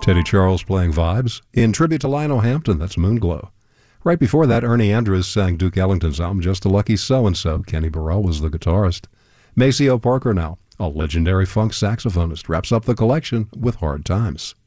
Teddy Charles playing Vibes. In tribute to Lionel Hampton, that's Moonglow. Right before that, Ernie Andrews sang Duke Ellington's album, Just a Lucky So-and-So. Kenny Burrell was the guitarist. Maceo Parker now, a legendary funk saxophonist, wraps up the collection with Hard Times.